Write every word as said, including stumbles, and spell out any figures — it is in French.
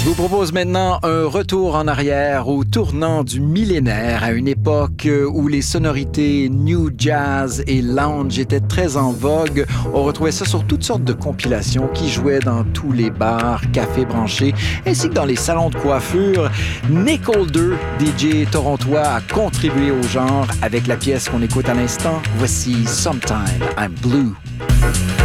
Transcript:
Je vous propose maintenant un retour en arrière au tournant du millénaire, à une époque où les sonorités new jazz et lounge étaient très en vogue. On retrouvait ça sur toutes sortes de compilations qui jouaient dans tous les bars, cafés branchés, ainsi que dans les salons de coiffure. Nick Holder, D J torontois, a contribué au genre avec la pièce qu'on écoute à l'instant. Voici Sometime I'm Blue.